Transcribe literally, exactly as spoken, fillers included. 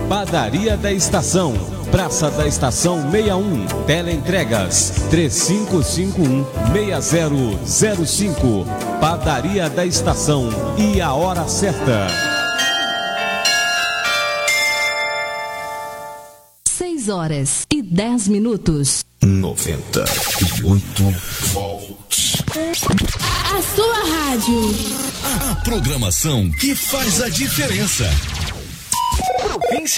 Padaria da Estação, Praça da Estação sessenta e um, Teleentregas três cinco cinco um, seis zero zero cinco. Padaria da Estação e a hora certa. seis horas e dez minutos. noventa e oito volts. A sua rádio. A programação que faz a diferença. Província